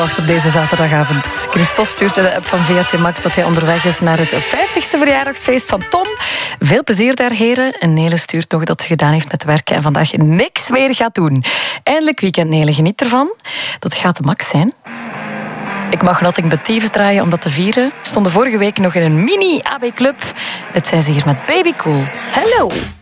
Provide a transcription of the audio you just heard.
Wacht op deze zaterdagavond. Christophe stuurt in de app van VRT Max dat hij onderweg is naar het 50ste verjaardagsfeest van Tom. Veel plezier daar, heren. En Nele stuurt nog dat ze gedaan heeft met werken en vandaag niks meer gaat doen. Eindelijk weekend, Nele. Geniet ervan. Dat gaat de max zijn. Ik mag Nothing But Thieves draaien om dat te vieren. Stonden vorige week nog in een mini AB Club. Het zijn ze hier met Baby Cool. Hello!